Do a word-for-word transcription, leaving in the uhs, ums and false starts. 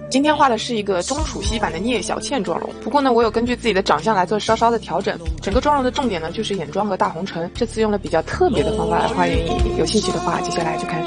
今天画的是一个中楚西版的聂小倩妆容，不过呢，我有根据自己的长相来做稍稍的调整。整个妆容的重点呢，就是眼妆和大红唇，这次用了比较特别的方法来画眼影。有兴趣的话，接下来就看